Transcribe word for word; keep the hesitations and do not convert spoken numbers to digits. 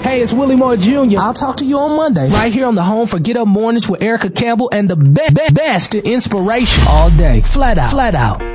Hey, it's Willie Moore Junior I'll talk to you on Monday, right here on the home for Get Up Mornings with Erica Campbell and the be- be- best in inspiration all day. Flat out, flat out.